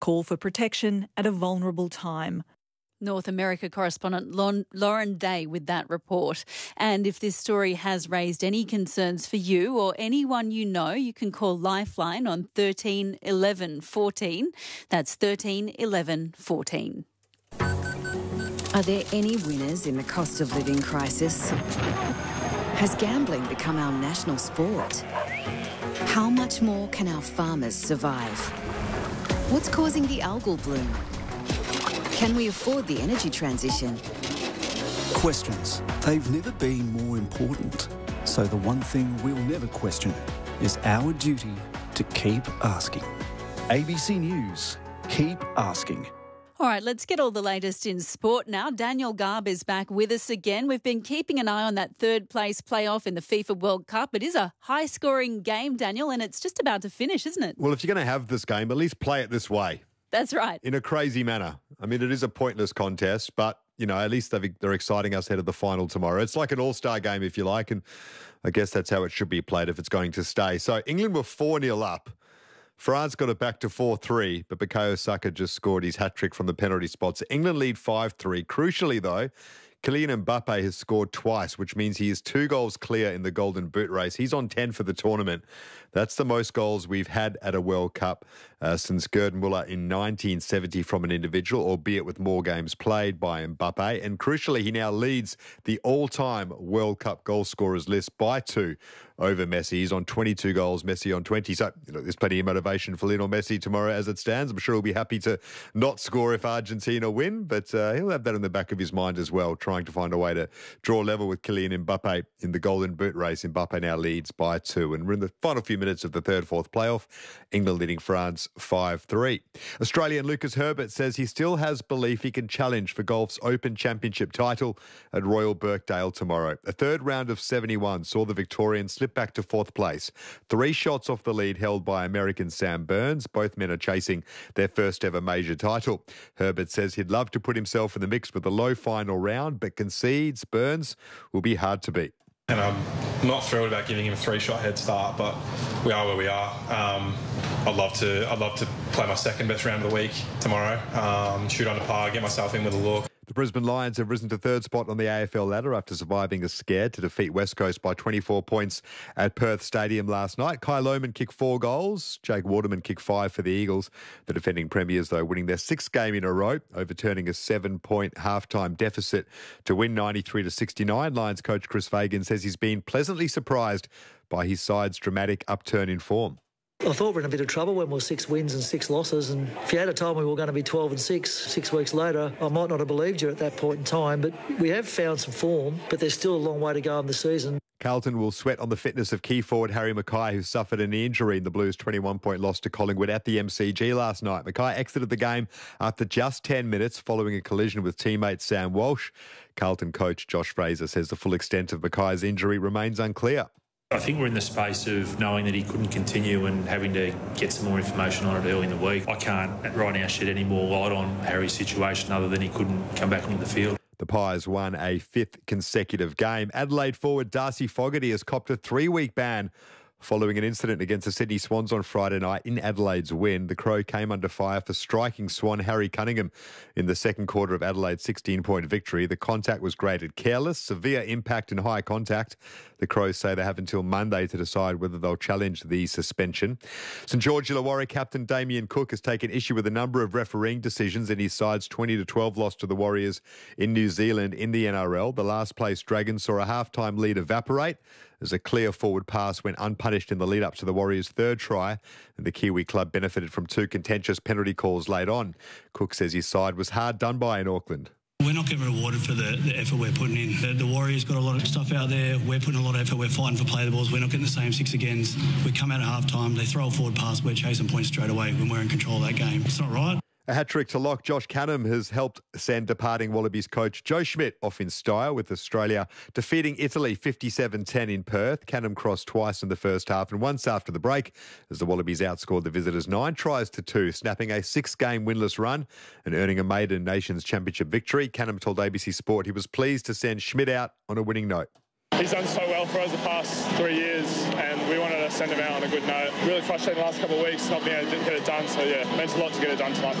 Call for protection at a vulnerable time. North America correspondent Lauren Day with that report. And if this story has raised any concerns for you or anyone you know, you can call Lifeline on 13 11 14. That's 13 11 14. Are there any winners in the cost of living crisis? Has gambling become our national sport? How much more can our farmers survive? What's causing the algal bloom? Can we afford the energy transition? Questions. They've never been more important. So the one thing we'll never question is our duty to keep asking. ABC News. Keep asking. All right, let's get all the latest in sport now. Daniel Garb is back with us again. We've been keeping an eye on that third place playoff in the FIFA World Cup. It is a high-scoring game, Daniel, and it's just about to finish, isn't it? Well, if you're going to have this game, at least play it this way. That's right. In a crazy manner. I mean, it is a pointless contest, but, you know, at least they're exciting us ahead of the final tomorrow. It's like an all-star game, if you like, and I guess that's how it should be played if it's going to stay. So England were 4-0 up. France got it back to 4-3, but Bukayo Saka just scored his hat-trick from the penalty spot. So England lead 5-3. Crucially, though, Kylian Mbappe has scored twice, which means he is 2 goals clear in the Golden Boot race. He's on 10 for the tournament. That's the most goals we've had at a World Cup since Gerd Muller in 1970 from an individual, albeit with more games played by Mbappe. And crucially, he now leads the all-time World Cup goal scorers list by 2 over Messi. He's on 22 goals, Messi on 20. So, you know, there's plenty of motivation for Lionel Messi tomorrow as it stands. I'm sure he'll be happy to not score if Argentina win, but he'll have that in the back of his mind as well, trying to find a way to draw level with Kylian Mbappe in the Golden Boot race. Mbappe now leads by 2. And we're in the final few minutes of the third-fourth playoff. England leading France 5-3. Australian Lucas Herbert says he still has belief he can challenge for golf's Open Championship title at Royal Birkdale tomorrow. A third round of 71 saw the Victorian slip back to 4th place. 3 shots off the lead held by American Sam Burns. Both men are chasing their first ever major title. Herbert says he'd love to put himself in the mix with a low final round, but concedes Burns will be hard to beat. And I'm not thrilled about giving him a 3-shot head start, but we are where we are. I'd love to play my second best round of the week tomorrow, shoot under par, get myself in with a look. The Brisbane Lions have risen to 3rd spot on the AFL ladder after surviving a scare to defeat West Coast by 24 points at Perth Stadium last night. Kai Lohmann kicked 4 goals. Jake Waterman kicked 5 for the Eagles. The defending premiers, though, winning their 6th game in a row, overturning a 7-point halftime deficit to win 93-69. Lions coach Chris Fagan says he's been pleasantly surprised by his side's dramatic upturn in form. I thought we were in a bit of trouble when we were 6 wins and 6 losses, and if you had told me we were going to be 12-6 6 weeks later, I might not have believed you at that point in time. But we have found some form, but there's still a long way to go in the season. Carlton will sweat on the fitness of key forward Harry Mackay, who suffered an injury in the Blues' 21-point loss to Collingwood at the MCG last night. Mackay exited the game after just 10 minutes following a collision with teammate Sam Walsh. Carlton coach Josh Fraser says the full extent of Mackay's injury remains unclear. I think we're in the space of knowing that he couldn't continue and having to get some more information on it early in the week. I can't right now shed any more light on Harry's situation other than he couldn't come back onto the field. The Pies won a 5th consecutive game. Adelaide forward Darcy Fogarty has copped a 3-week ban following an incident against the Sydney Swans on Friday night in Adelaide's win. The Crow came under fire for striking Swan Harry Cunningham in the second quarter of Adelaide's 16-point victory. The contact was graded careless, severe impact and high contact. The Crows say they have until Monday to decide whether they'll challenge the suspension. St George Illawarra captain Damien Cook has taken issue with a number of refereeing decisions in his side's 20-12 loss to the Warriors in New Zealand in the NRL. The last place Dragons saw a halftime lead evaporate as a clear forward pass went unpunished in the lead-up to the Warriors' 3rd try, and the Kiwi club benefited from 2 contentious penalty calls late on. Cook says his side was hard done by in Auckland. We're not getting rewarded for the effort we're putting in. The Warriors got a lot of stuff out there. We're putting a lot of effort. We're fighting for play the balls. We're not getting the same 6 agains. We come out at half-time. They throw a forward pass. We're chasing points straight away when we're in control of that game. It's not right. A hat-trick to lock. Josh Canham has helped send departing Wallabies coach Joe Schmidt off in style, with Australia defeating Italy 57-10 in Perth. Canham crossed twice in the first half and once after the break as the Wallabies outscored the visitors 9-2, snapping a 6-game winless run and earning a maiden Nations Championship victory. Canham told ABC Sport he was pleased to send Schmidt out on a winning note. He's done so well for us the past 3 years, and we wanted to send him out on a good note. Really frustrating the last couple of weeks not being able to get it done, so yeah, it meant a lot to get it done tonight.